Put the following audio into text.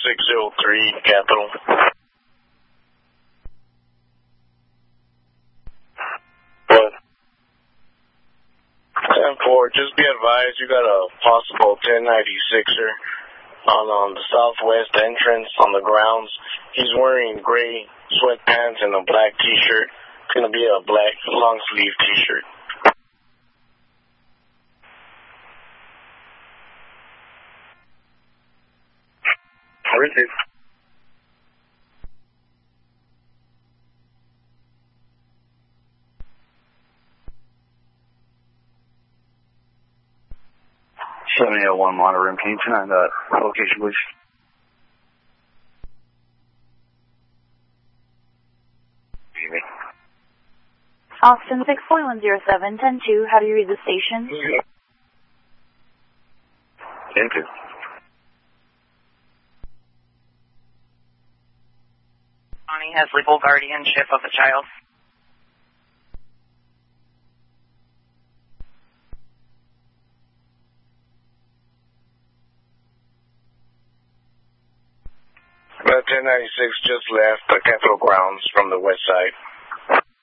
603 Capital. 10-4, just be advised, you got a possible 1096er on the southwest entrance on the grounds. He's wearing gray sweatpants and a black t-shirt. It's going to be a black long sleeve t-shirt. Receive. .7001 Monitor Room, can you turn on that location, please? Austin 64107, 10-2, how do you read the station? 10-2. Bonnie has legal guardianship of the child. About 1096 just left the Capitol grounds from the west side.